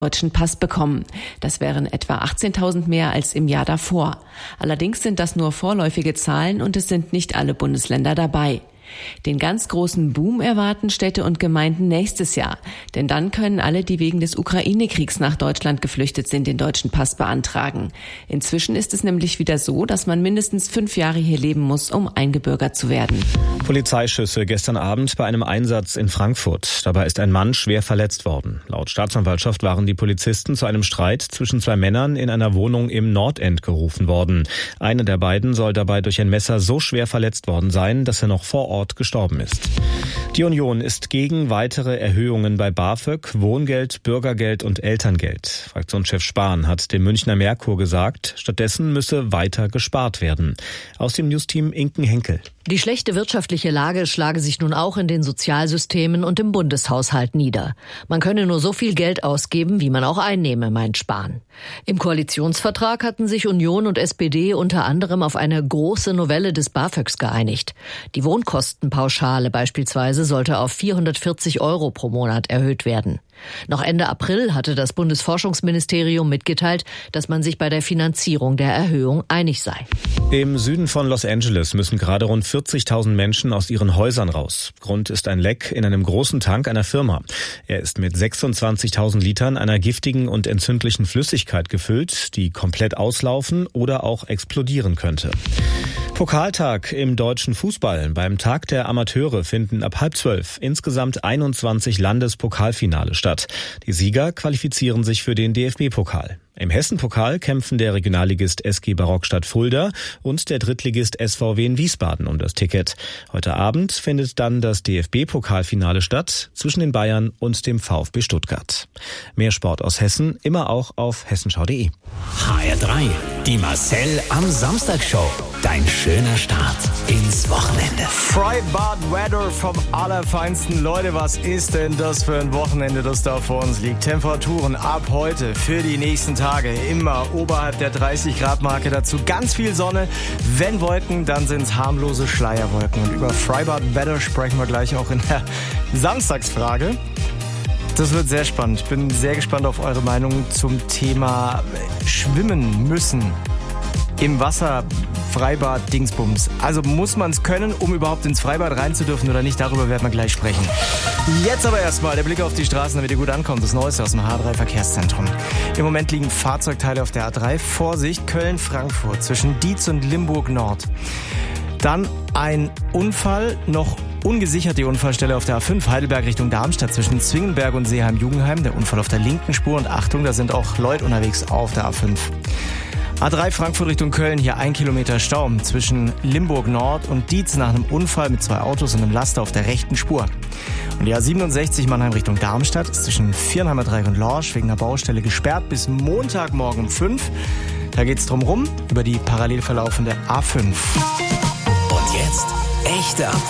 deutschen Pass bekommen. Das wären etwa 18.000 mehr als im Jahr davor. Allerdings sind das nur vorläufige Zahlen und es sind nicht alle Bundesländer dabei. Den ganz großen Boom erwarten Städte und Gemeinden nächstes Jahr. Denn dann können alle, die wegen des Ukraine-Kriegs nach Deutschland geflüchtet sind, den deutschen Pass beantragen. Inzwischen ist es nämlich wieder so, dass man mindestens 5 Jahre hier leben muss, um eingebürgert zu werden. Polizeischüsse gestern Abend bei einem Einsatz in Frankfurt. Dabei ist ein Mann schwer verletzt worden. Laut Staatsanwaltschaft waren die Polizisten zu einem Streit zwischen 2 Männern in einer Wohnung im Nordend gerufen worden. Einer der beiden soll dabei durch ein Messer so schwer verletzt worden sein, dass er noch vor Ort gestorben ist. Die Union ist gegen weitere Erhöhungen bei BAföG, Wohngeld, Bürgergeld und Elterngeld. Fraktionschef Spahn hat dem Münchner Merkur gesagt, stattdessen müsse weiter gespart werden. Aus dem Newsteam Inken Henkel. Die schlechte wirtschaftliche Lage schlage sich nun auch in den Sozialsystemen und im Bundeshaushalt nieder. Man könne nur so viel Geld ausgeben, wie man auch einnehme, meint Spahn. Im Koalitionsvertrag hatten sich Union und SPD unter anderem auf eine große Novelle des BAföGs geeinigt. Die Wohnkostenpauschale beispielsweise sollte auf 440 € pro Monat erhöht werden. Noch Ende April hatte das Bundesforschungsministerium mitgeteilt, dass man sich bei der Finanzierung der Erhöhung einig sei. Im Süden von Los Angeles müssen gerade rund 40.000 Menschen aus ihren Häusern raus. Grund ist ein Leck in einem großen Tank einer Firma. Er ist mit 26.000 Litern einer giftigen und entzündlichen Flüssigkeit gefüllt, die komplett auslaufen oder auch explodieren könnte. Pokaltag im deutschen Fußball. Beim Tag der Amateure finden ab 11:30 insgesamt 21 Landespokalfinale statt. Die Sieger qualifizieren sich für den DFB-Pokal. Im Hessen-Pokal kämpfen der Regionalligist SG Barockstadt Fulda und der Drittligist SVW in Wiesbaden um das Ticket. Heute Abend findet dann das DFB-Pokalfinale statt zwischen den Bayern und dem VfB Stuttgart. Mehr Sport aus Hessen, immer auch auf hessenschau.de. HR3, die Marcel am Samstag-Show. Dein schöner Start ins Wochenende. Freibad Weather vom Allerfeinsten. Leute, was ist denn das für ein Wochenende, das da vor uns liegt? Temperaturen ab heute für die nächsten Tage immer oberhalb der 30-Grad-Marke. Dazu ganz viel Sonne. Wenn Wolken, dann sind es harmlose Schleierwolken. Und über Freibad Weather sprechen wir gleich auch in der Samstagsfrage. Das wird sehr spannend. Ich bin sehr gespannt auf eure Meinung zum Thema Schwimmen müssen im Wasser, Freibad, Dingsbums. Also muss man es können, um überhaupt ins Freibad rein zu dürfen oder nicht? Darüber werden wir gleich sprechen. Jetzt aber erstmal der Blick auf die Straßen, damit ihr gut ankommt. Das Neueste aus dem H3 Verkehrszentrum. Im Moment liegen Fahrzeugteile auf der A3. Vorsicht, Köln-Frankfurt zwischen Dietz und Limburg Nord. Dann ein Unfall, noch ungesichert die Unfallstelle auf der A5 Heidelberg Richtung Darmstadt zwischen Zwingenberg und Seeheim-Jugendheim. Der Unfall auf der linken Spur und Achtung, da sind auch Leute unterwegs auf der A5. A3 Frankfurt Richtung Köln, hier 1 Kilometer Stau zwischen Limburg Nord und Dietz nach einem Unfall mit 2 Autos und einem Laster auf der rechten Spur. Und die A67 Mannheim Richtung Darmstadt ist zwischen Viernheimer Dreieck und Lorsch wegen einer Baustelle gesperrt bis Montagmorgen um 5. Da geht's drum rum über die parallel verlaufende A5. Und jetzt echte Updates.